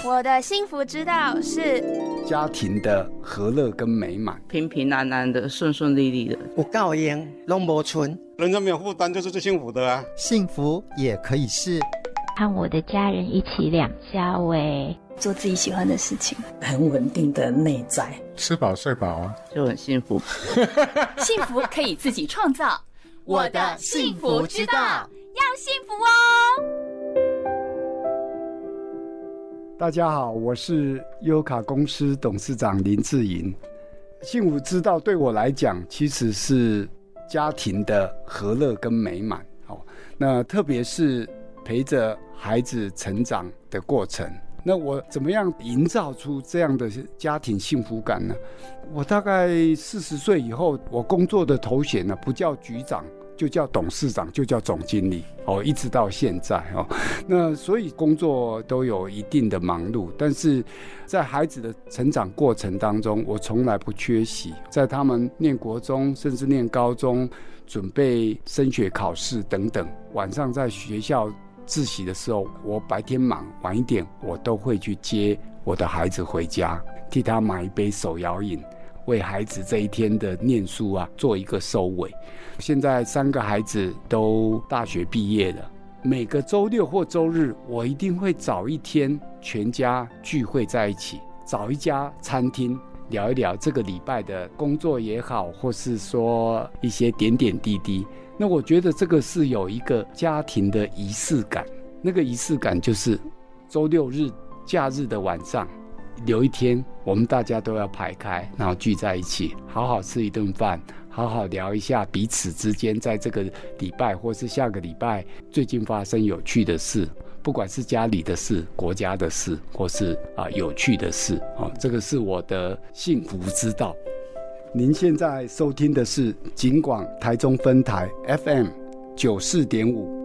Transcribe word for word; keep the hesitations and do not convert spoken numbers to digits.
我的幸福之道是家庭的和乐跟美满， 平平安安的，顺顺利利的， 有够用拢无剩， 人家没有负担就是最幸福的啊。 幸福也可以是和我的家人一起两交诶， 做自己喜欢的事情， 很稳定的内在， 吃饱睡饱啊， 就很幸福。 幸福可以自己创造，我的幸福之道，要幸福哦。 大家好，我是优卡公司董事长林志颖。幸福之道对我来讲，其实是家庭的和乐跟美满。哦，那特别是陪着孩子成长的过程，那我怎么样营造出这样的家庭幸福感呢？我大概四十岁以后，我工作的头衔呢，不叫局长，就叫董事长，就叫总经理哦，一直到现在哦。那所以工作都有一定的忙碌，但是在孩子的成长过程当中，我从来不缺席。在他们念国中，甚至念高中，准备升学考试等等，晚上在学校自习的时候，我白天忙，晚一点我都会去接我的孩子回家，替他买一杯手摇饮，为孩子这一天的念书啊做一个收尾。现在三个孩子都大学毕业了，每个周六或周日我一定会找一天全家聚会在一起，找一家餐厅聊一聊这个礼拜的工作也好，或是说一些点点滴滴。那我觉得这个是有一个家庭的仪式感，那个仪式感就是周六日假日的晚上留一天，我们大家都要排开，然后聚在一起，好好吃一顿饭，好好聊一下彼此之间在这个礼拜或是下个礼拜最近发生有趣的事，不管是家里的事、国家的事，或是、啊、有趣的事、哦、这个是我的幸福之道。您现在收听的是警广台中分台 F M 九四点五